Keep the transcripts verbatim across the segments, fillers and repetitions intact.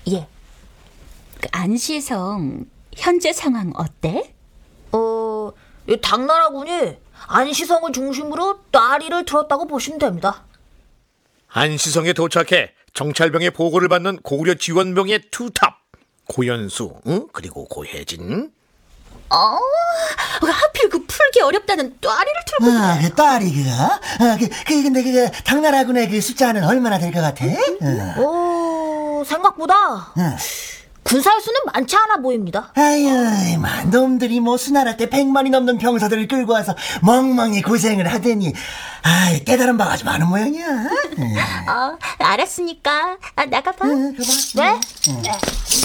예. 그 안시성 현재 상황 어때? 어, 이 당나라군이 안시성을 중심으로 따리를 틀었다고 보시면 됩니다. 안시성에 도착해 정찰병의 보고를 받는 고구려 지원병의 투탑 고연수, 응? 그리고 고혜진. 어, 하필 그 풀기 어렵다는 따리를 틀고. 아, 그 딸이 그거? 아, 그, 그 근데 그 당나라군의 그 숫자는 얼마나 될 것 같아? 어. 오, 생각보다 응. 군사의 수는 많지 않아 보입니다. 아유, 마, 놈들이 뭐 수나라 때 백만이 넘는 병사들을 끌고 와서 멍멍이 고생을 하더니 아, 깨달은 바가 좀 많은 모양이야. 응. 어, 알았으니까 아, 나가봐. 응, 가봐. 네? 응. 네.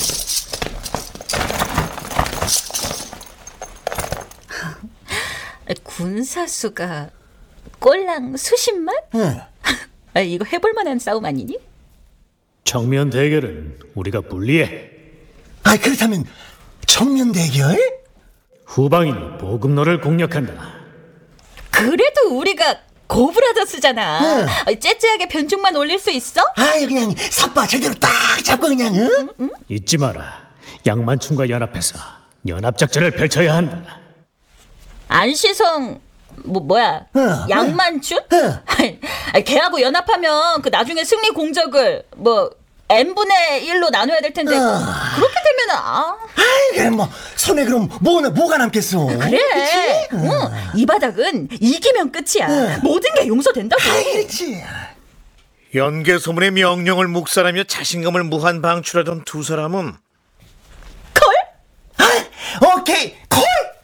군사수가 꼴랑 수십만? 응. 아, 이거 해볼 만한 싸움 아니니? 정면 대결은 우리가 불리해. 아, 그렇다면 정면 대결? 후방인이 보급로를 공략한다. 그래도 우리가 고브라더스잖아. 응. 어, 째째하게 변죽만 올릴 수 있어? 아유, 그냥 삿바 제대로 딱 잡고 그냥, 응? 응? 잊지 마라. 양만춘과 연합해서 연합작전을 펼쳐야 한다. 안시성 뭐 뭐야? 어, 양만춘? 어. 아니, 걔하고 연합하면 그 나중에 승리 공적을 뭐 n분의 일로 나눠야 될 텐데 어. 그렇게 되면 아 아이, 그래, 뭐, 손에 그럼 뭐, 뭐가 남겠어? 그래. 그치? 응. 이 바닥은 이기면 끝이야. 응. 모든 게 용서된다고. 아이, 그렇지. 연개 소문의 명령을 묵살하며 자신감을 무한 방출하던 두 사람은 걸? 아, 오케이, 콜!